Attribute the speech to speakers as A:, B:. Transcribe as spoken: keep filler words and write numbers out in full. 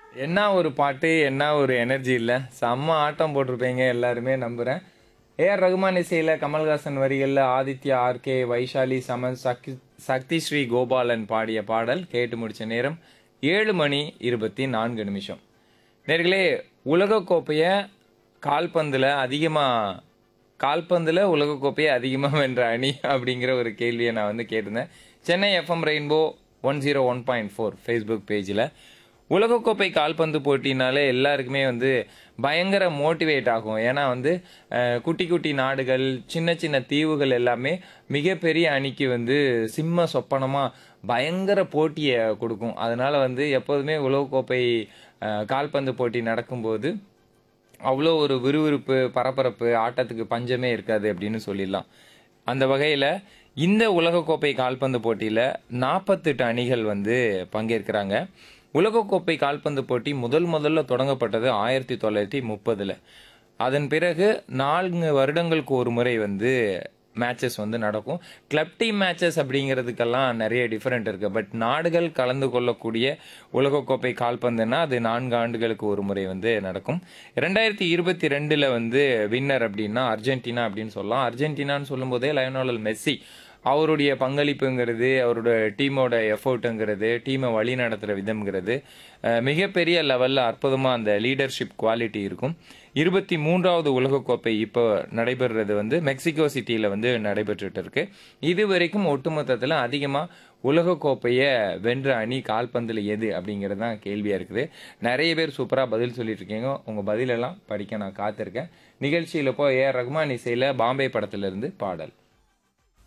A: என்ன ஒரு பாட்டு, என்ன ஒரு எனர்ஜி இல்ல. செம்ம ஆட்டம் போட்டிருப்பீங்க எல்லாருமே நம்புறேன். ஏஆர் ரகுமான் இசையில கமல்ஹாசன் வரிகள்ல ஆதித்யா, ஆர்கே, வைஷாலி, சமன், சக்தி சக்தி ஸ்ரீ கோபாலன் பாடிய பாடல் கேட்டு முடிச்ச நேரம் ஏழு மணி இருபத்தி நான்கு நிமிஷம். நேர்களே, உலகக்கோப்பைய கால்பந்துல அதிகமா கால்பந்துல உலகக்கோப்பையை அதிகமா வென்ற அணி அப்படிங்கிற ஒரு கேள்வியை நான் வந்து கேட்டிருந்தேன். Chennai FM rainbow one zero one point four Facebook பேஜில் உலகக்கோப்பை கால்பந்து போட்டினாலே எல்லாருக்குமே வந்து பயங்கர மோட்டிவேட் ஆகும். ஏன்னா வந்து அஹ், குட்டி குட்டி நாடுகள், சின்ன சின்ன தீவுகள் எல்லாமே மிகப்பெரிய அணிக்கு வந்து சிம்ம சொப்பனமாக பயங்கர போட்டியை கொடுக்கும். அதனால வந்து எப்போதுமே உலகக்கோப்பை அஹ், கால்பந்து போட்டி நடக்கும்போது அவ்வளோ ஒரு விறுவிறுப்பு, பரபரப்பு, ஆட்டத்துக்கு பஞ்சமே இருக்காது அப்படின்னு சொல்லிடலாம். அந்த வகையில் இந்த உலகக்கோப்பை கால்பந்து போட்டியில் நாற்பத்தெட்டு அணிகள் வந்து பங்கேற்கிறாங்க. உலகக்கோப்பை கால்பந்து போட்டி முதல் முதல்ல தொடங்கப்பட்டது ஆயிரத்தி தொள்ளாயிரத்தி முப்பதில். அதன் பிறகு நான்கு வருடங்களுக்கு ஒரு முறை வந்து மேட்சஸ் வந்து நடக்கும். கிளப் டீம் மேட்சஸ் அப்படிங்கிறதுக்கெல்லாம் நிறைய டிஃப்ரெண்ட் இருக்குது. பட் நாடுகள் கலந்து கொள்ளக்கூடிய உலகக்கோப்பை கால்பந்துன்னா அது நான்கு ஆண்டுகளுக்கு ஒரு முறை வந்து நடக்கும். ரெண்டாயிரத்தி இருபத்தி ரெண்டில் வந்து வின்னர் அப்படின்னா அர்ஜென்டினா அப்படின்னு சொல்லலாம். அர்ஜென்டினான்னு சொல்லும்போதே லயோனல் மெஸ்ஸி அவருடைய பங்களிப்புங்கிறது, அவரோட டீமோட எஃபோர்ட்டுங்கிறது, டீமை வழி நடத்துகிற விதம்ங்கிறது அஹ், மிகப்பெரிய லெவலில் அற்புதமாக அந்த லீடர்ஷிப் குவாலிட்டி இருக்கும். இருபத்தி மூன்றாவது உலகக்கோப்பை இப்போ நடைபெறுறது வந்து மெக்சிகோ சிட்டியில் வந்து நடைபெற்றுட்டு இருக்கு. இது வரைக்கும் ஒட்டுமொத்தத்தில் அதிகமாக உலகக்கோப்பையை வென்ற அணி கால்பந்தில் எது அப்படிங்கிறது தான் கேள்வியாக இருக்குது. நிறைய பேர் சூப்பராக பதில் சொல்லிட்டு இருக்கீங்க. உங்கள் பதிலெல்லாம் படிக்க நான் காத்திருக்கேன். நிகழ்ச்சியில் இப்போ ஏஆர் ரகுமான் இசையில் பாம்பே படத்திலிருந்து பாடல்.